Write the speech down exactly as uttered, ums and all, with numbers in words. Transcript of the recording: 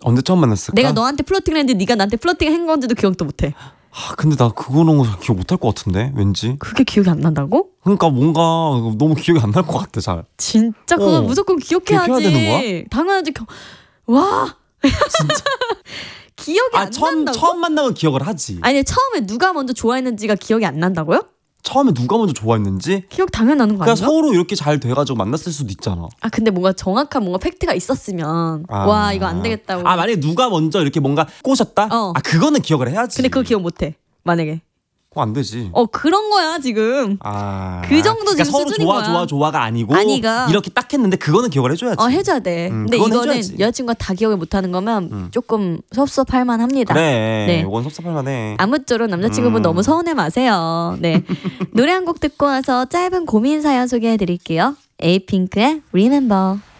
언제 처음 만났을까? 내가 너한테 플러팅을 했는데 네가 나한테 플러팅 한 건지도 기억도 못해. 아 근데 나 그거는 기억 못할 것 같은데 왠지. 그게 기억이 안 난다고? 그러니까 뭔가 너무 기억이 안 날 것 같아 잘. 진짜 그거 어. 무조건 기억해야지. 기억해야 되는 거야? 당연하지. 겨... 와 진짜. 기억이 아 안 처음 난다고? 처음 만나면 기억을 하지. 아니 처음에 누가 먼저 좋아했는지가 기억이 안 난다고요? 처음에 누가 먼저 좋아했는지? 기억 당연 나는 거 그냥 아니야? 서로 이렇게 잘 돼가지고 만났을 수도 있잖아. 아 근데 뭔가 정확한 뭔가 팩트가 있었으면 아. 와 이거 안 되겠다고. 아 만약에 누가 먼저 이렇게 뭔가 꼬셨다? 어. 아 그거는 기억을 해야지. 근데 그거 기억 못해. 만약에. 그거 안 되지. 어 그런 거야 지금. 아. 그 정도 그러니까 지금 서로 수준인 좋아 거야. 좋아 좋아가 아니고 아니가. 이렇게 딱 했는데 그거는 기억을 해줘야지. 어 해줘야 돼. 음, 근데 그건 이거는 해줘야지. 여자친구가 다 기억을 못하는 거면 음. 조금 섭섭할 만합니다. 그래. 네. 이건 섭섭할 만해. 아무쪼록 남자친구분 음. 너무 서운해 마세요. 네. 노래 한 곡 듣고 와서 짧은 고민 사연 소개해 드릴게요. 에이핑크의 Remember.